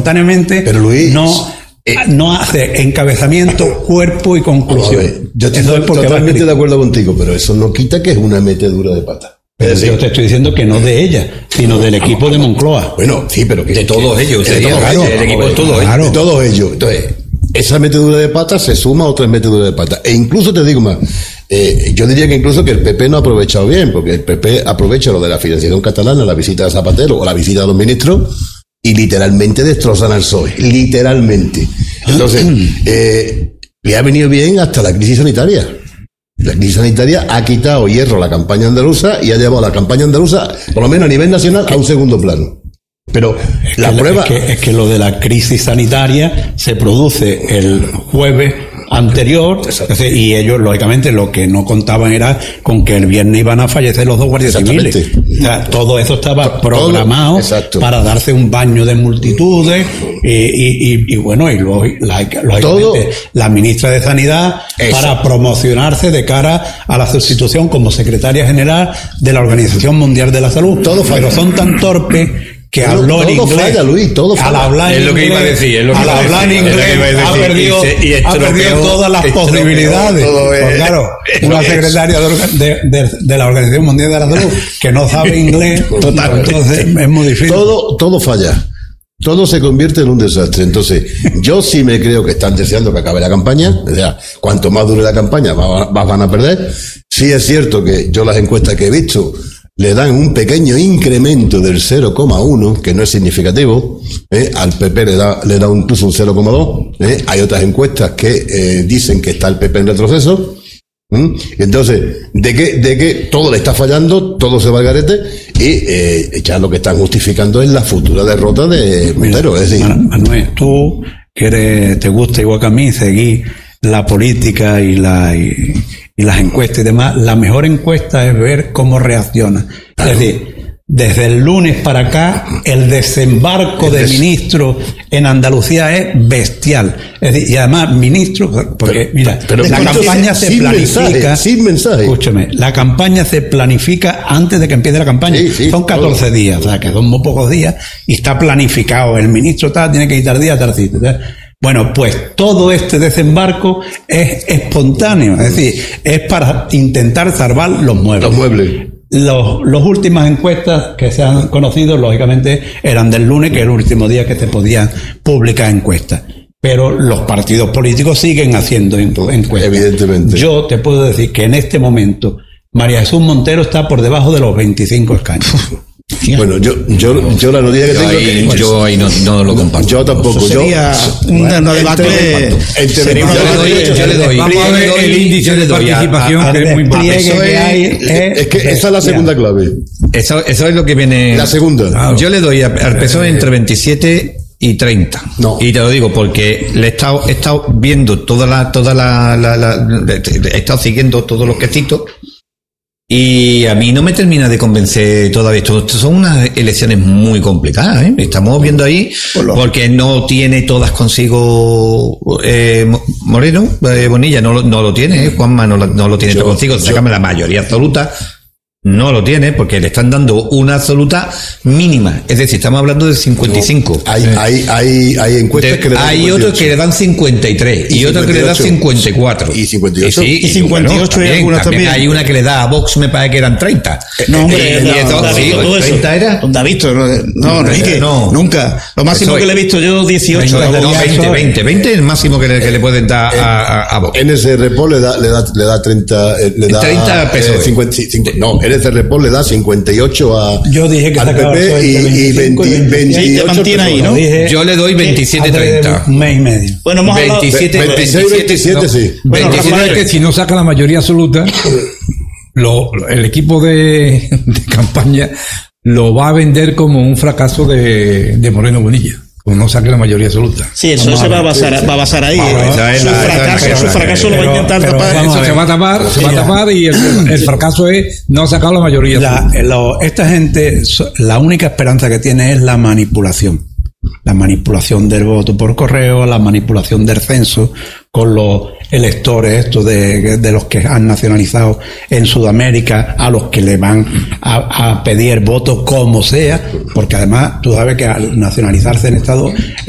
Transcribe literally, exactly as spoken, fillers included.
espontáneamente pero Luis, no, eh, no hace encabezamiento, cuerpo y conclusión. Ver, yo estoy Eso es porque totalmente de acuerdo contigo, pero eso no quita que es una metedura de pata. Pero yo te estoy diciendo que no de ella, sino del equipo de Moncloa. Bueno, sí, pero que de todos ellos, de todos claro, ellos, el equipo de todos claro. ellos. De todos ellos. Entonces, esa metedura de pata se suma a otras meteduras de pata. E incluso te digo más, eh, yo diría que incluso que el P P no ha aprovechado bien, porque el P P aprovecha lo de la financiación catalana, la visita de Zapatero o la visita de los ministros, y literalmente destrozan al P S O E. Literalmente. Entonces, eh, le ha venido bien hasta la crisis sanitaria. La crisis sanitaria ha quitado hierro a la campaña andaluza y ha llevado a la campaña andaluza, por lo menos a nivel nacional, a un segundo plano. Pero es la que, prueba... Es que, es que lo de la crisis sanitaria se produce el jueves anterior, es decir, y ellos, lógicamente, lo que no contaban era con que el viernes iban a fallecer los dos guardias civiles. O sea, todo eso estaba programado todo, para darse un baño de multitudes y, y, y, y bueno, y luego, lógicamente, todo, la ministra de Sanidad eso. Para promocionarse de cara a la sustitución como secretaria general de la Organización Mundial de la Salud. Todo pero son tan torpes que todo, habló en todo inglés. Falla, Luis, todo falla. Al hablar es inglés, lo que iba a decir, es lo que al iba a hablar decir, inglés, ha perdido, y se, y ha perdido todas las estropeó, posibilidades. todo pues es, claro, una secretaria de, de, de la Organización Mundial de la Salud que no sabe inglés, total, entonces es muy difícil. Todo, todo falla. Todo se convierte en un desastre. Entonces, yo sí me creo que están deseando que acabe la campaña. O sea, cuanto más dure la campaña, más, más van a perder. Sí es cierto que yo las encuestas que he visto le dan un pequeño incremento del cero coma uno, que no es significativo, ¿eh? Al P P le da, le da incluso un cero coma dos, ¿eh? Hay otras encuestas que eh, dicen que está el P P en retroceso. ¿Mm? Entonces, de que, de que todo le está fallando, todo se va al garete, y eh, ya lo que están justificando es la futura derrota de Montero. Es decir, Manuel, tú que eres, te gusta igual que a mí seguir la política y la y, y las encuestas y demás, la mejor encuesta es ver cómo reacciona. Claro. Es decir, desde el lunes para acá, el desembarco de ministros en Andalucía es bestial. Es decir, y además, ministros, porque, pero, mira, pero, la campaña sin, se sin planifica. Mensaje, sin mensaje. Escúchame, la campaña se planifica antes de que empiece la campaña. Sí, sí, son catorce todo. días, o sea, que son muy pocos días, y está planificado. El ministro tal, tiene que quitar días, tal sitio. Bueno, pues todo este desembarco es espontáneo, es decir, es para intentar salvar los muebles. Los muebles. Los, los últimas encuestas que se han conocido, lógicamente, eran del lunes, que es el último día que se podían publicar encuestas. Pero los partidos políticos siguen haciendo encuestas. Evidentemente. Yo te puedo decir que en este momento María Jesús Montero está por debajo de los veinticinco escaños. Bueno, yo, yo, yo la noticia que yo tengo ahí, que, yo ahí no, no lo comparto. Yo tampoco. Eso sería yo, una, una debate. Entre, sería una yo, le doy, yo le doy. Vamos a ver el índice de participación, a, a, que es muy importante. Eso es, es, es que esa es la segunda clave. Eso, eso es lo que viene. La segunda. Claro. Yo le doy al P S O E entre veintisiete y treinta. No. Y te lo digo porque le he estado, he estado viendo toda la, toda la, la, la, la he estado siguiendo todos los quesitos. Y a mí no me termina de convencer todavía. Esto, esto son unas elecciones muy complicadas, ¿eh? Estamos viendo ahí, porque no tiene todas consigo eh, Moreno, eh, Bonilla no lo, no lo tiene, ¿eh? Juanma no lo, no lo tiene yo, todo consigo, sácame la mayoría absoluta. No lo tiene, porque le están dando una absoluta mínima. Es decir, estamos hablando del cincuenta y cinco. No, hay, hay, hay, hay encuestas de, que le dan hay cincuenta y ocho. Otros que le dan cincuenta y tres. Y, y otros que le dan cincuenta y cuatro. Y cincuenta y ocho. Y, sí, y cincuenta y ocho bueno, hay algunas también. Hay una que le da a Vox, me parece que eran treinta. No, hombre, eh, no, y eso, no, sí, todo eso. ¿treinta era? ¿Dónde ha visto? No, no, Enrique, no. Nunca. Lo máximo que le he visto yo, dieciocho. No, no, veinte, veinte. veinte es el máximo que le, que le pueden dar a, a, a Vox. N S R P O le da, le da, le da treinta, le da treinta pesos. Eh, cincuenta, cincuenta, no, N S R P O le da cincuenta y ocho a, yo dije que al P P y, y veinte, veintiocho. mantiene ahí, ¿no? Dije, yo le doy veintisiete treinta. Un mes y medio. Bueno, hemos veintisiete, hablado... veintiséis, veintisiete, no, sí. Bueno, veintisiete es que si no saca la mayoría absoluta, lo, el equipo de, de campaña lo va a vender como un fracaso de, de Moreno Bonilla. Como no saque la mayoría absoluta. Sí, eso se va a basar, va a basar ahí. Ah, eh. Su fracaso, su fracaso lo va a intentar pero, tapar. Eso Vamos se va a tapar, se va a tapar y el, el fracaso es no sacar la mayoría la, absoluta. Lo, esta gente, la única esperanza que tiene es la manipulación. La manipulación del voto por correo, la manipulación del censo con los electores estos de, de los que han nacionalizado en Sudamérica, a los que le van a, a pedir votos como sea, porque además tú sabes que al nacionalizarse en Estados